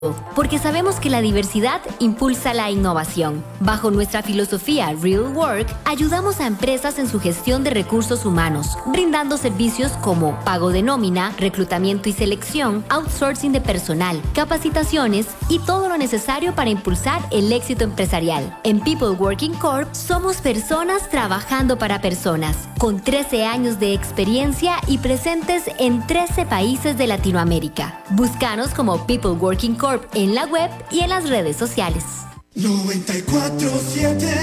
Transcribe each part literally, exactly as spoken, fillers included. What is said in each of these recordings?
Porque sabemos que la diversidad impulsa la innovación. Bajo nuestra filosofía Real Work, ayudamos a empresas en su gestión de recursos humanos, brindando servicios como pago de nómina, reclutamiento y selección, outsourcing de personal, capacitaciones y todo lo necesario para impulsar el éxito empresarial. En People Working Corp somos personas trabajando para personas, con trece años de experiencia y presentes en trece países de Latinoamérica. Búscanos como People Working Corp en la web y en las redes sociales. noventa y cuatro siete.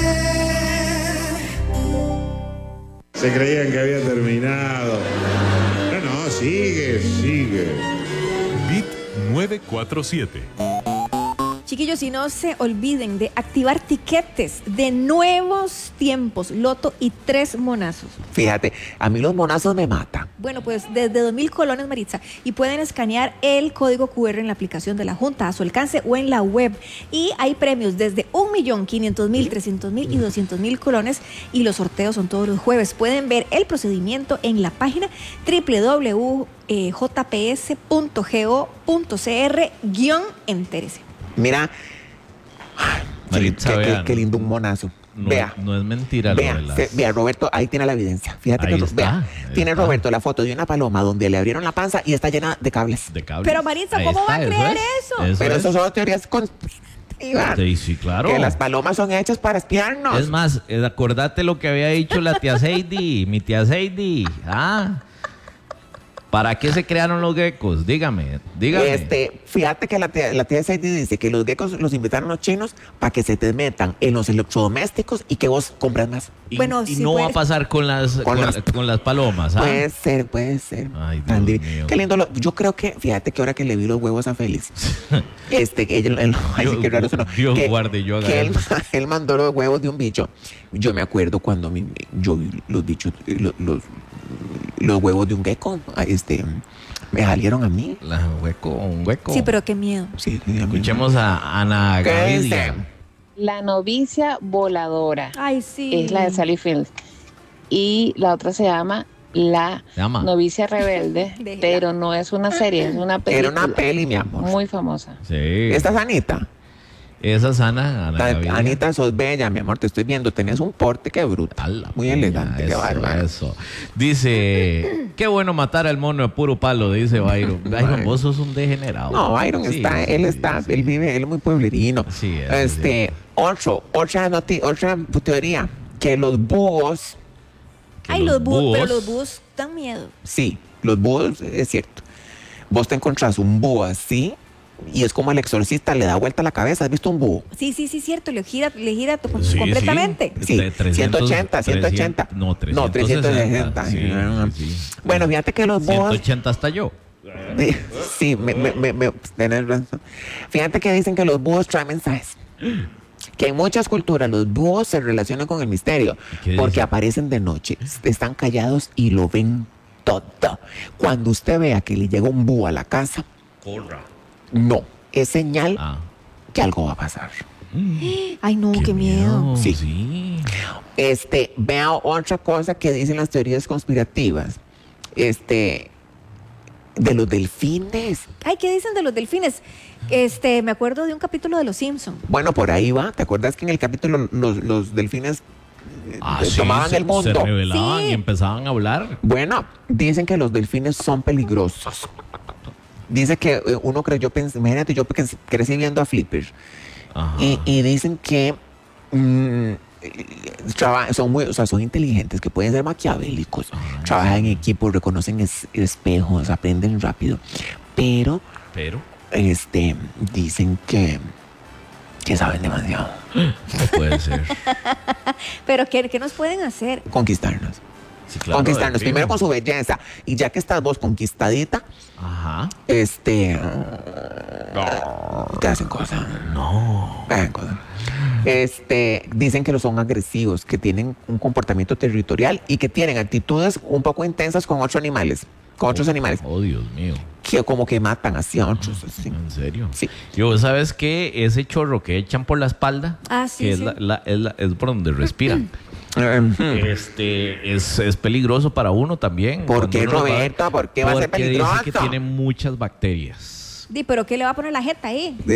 Se creían que había terminado. No, no, sigue, sigue. Beat novecientos cuarenta y siete. Chiquillos, y no se olviden de activar tiquetes de Nuevos Tiempos, Loto y tres monazos. Fíjate, a mí los monazos me matan. Bueno, pues desde dos mil colones, Maritza, y pueden escanear el código cu erre en la aplicación de la Junta a su alcance o en la web. Y hay premios desde un millón quinientos mil, trescientos mil y doscientos mil colones, y los sorteos son todos los jueves. Pueden ver el procedimiento en la página doble u doble u doble u punto j p s punto go punto c r guión entérese. Mira, Maritza, qué, vea, qué, qué lindo un monazo. No, vea, no es mentira vea, lo de las... se, vea, Roberto, ahí tiene la evidencia. Fíjate Ahí que está, vea, ahí tiene está. Roberto la foto de una paloma donde le abrieron la panza y está llena de cables. de cables. Pero, Maritza, Ahí ¿cómo está, va a creer es, eso? eso Pero es. eso son teorías conspirativas. Sí, sí, claro. Que las palomas son hechas para espiarnos. Es más, eh, acordate lo que había dicho la tía Seidi, mi tía Seidi. Ah, ¿para qué se crearon los geckos? Dígame, dígame. Este, fíjate que la tía, la tía Sadie dice que los geckos los invitaron los chinos para que se te metan en los electrodomésticos y que vos compras más. Y, Bueno, y sí no puede- va a pasar con las, Con con, las- con las palomas, ¿ah? Puede ser, puede ser. Ay, Tan Dios divi- mío. Qué lindo. Lo, yo creo que, fíjate que ahora que le vi los huevos a Félix, este, que ella, él- ay, sí, Dios- qué raro eso, ¿no? Dios que, guarde, yo que él, agarré. él mandó los huevos de un bicho. Yo me acuerdo cuando mi- yo vi los bichos, los, los, los huevos de un gecko, este, me salieron a mí. La hueco, un hueco. Sí, pero qué miedo. Sí, sí, a mí. Escuchemos a Ana ¿Qué Gavidia. dice? La novicia voladora Ay, sí. es la de Sally Fields. Y la otra se llama La Se llama. novicia rebelde, Déjela. pero no es una serie, es una película. Era una peli, mi amor. muy famosa. Sí. Esta es Anita. Esa es Ana, Ana Ta- Gavidia. Anita, sos bella, mi amor, te estoy viendo. Tenés un porte que brutal. Ala, Muy puña, elegante, qué eso, bárbaro. Eso. Dice, qué bueno matar al mono de puro palo, dice Byron. Byron, vos sos un degenerado. No, Byron Sí, está, sí, él sí, está, sí. él vive, él es muy pueblerino. Sí, eso este, otro, otra noti- otra teoría, que los búhos, Que Ay, los búhos, pero búhos- los búhos dan miedo. sí, los búhos, es cierto. Vos te encontrás un búho así, y es como el exorcista le da vuelta a la cabeza. ¿Has visto un búho? Sí, sí, sí, cierto, le gira, le gira to- Sí, completamente. sí. Sí, De trescientos, ciento ochenta, ciento ochenta. trescientos, no, No, trescientos sesenta. trescientos sesenta. Sí, sí, sí. Bueno, fíjate que los ciento búhos... ochenta hasta yo. Sí, me, me, me, me- tenés razón. Fíjate que dicen que los búhos traen mensajes. Que en muchas culturas los búhos se relacionan con el misterio ¿Qué porque dicen? aparecen de noche, están callados y lo ven todo. Cuando usted vea que le llega un búho a la casa, Corra. no, es señal Ah. que algo va a pasar. Ay, no, qué, miedo. Sí. Sí. Este, vea otra cosa que dicen las teorías conspirativas. Este, de los delfines. Ay, ¿qué dicen de los delfines? Este, me acuerdo de un capítulo de Los Simpson. Bueno, por ahí va. ¿Te acuerdas que en el capítulo los, los delfines eh, Ah, eh, sí, tomaban se, el mundo? se revelaban Sí. y empezaban a hablar. Bueno, dicen que los delfines son peligrosos. Dice que eh, uno creyó, pens- imagínate, yo porque crecí viendo a Flipper. Ajá. Y, y dicen que mm, traba- son muy, o sea, son inteligentes, que pueden ser maquiavélicos. Ah, Trabajan en equipo, reconocen es- espejos, aprenden rápido. Pero, Pero, este, dicen que, que saben demasiado. no puede ser. Pero, ¿qué, qué nos pueden hacer? Conquistarnos. Sí, claro, Conquistarnos. de Primero fijo. con su belleza. Y ya que estás vos conquistadita, Ajá. este. Te hacen cosas. No. Te hacen cosas. Este, dicen que los son agresivos, que tienen un comportamiento territorial y que tienen actitudes un poco intensas con otros animales, con otros animales, Oh, Dios mío. que como que matan así a otros. Así. ¿En serio? Sí. Yo, ¿sabes qué? Ese chorro que echan por la espalda, Ah, sí, que sí. Es, la- la- es, la- es por donde respiran. Ujú. Este es, es peligroso para uno también. ¿Por Cuando qué, uno lo va- Roberto? ¿Por qué va a ser Porque peligroso? dice que tiene muchas bacterias. Di, pero ¿qué le va a poner la jeta ahí?